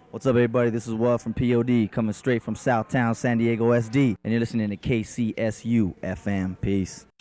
What's up, everybody? This is Walt from POD, coming straight from Southtown, San Diego SD, and you're listening to KCSU FM. Peace.